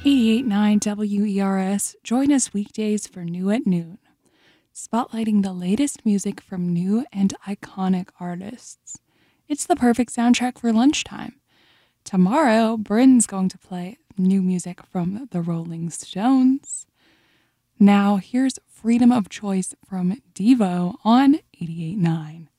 88.9 WERS. Join us weekdays for New at Noon, spotlighting the latest music from new and iconic artists. It's the perfect soundtrack for lunchtime. Tomorrow, Bryn's going to play new music from the Rolling Stones. Now, here's Freedom of Choice from Devo on 88.9.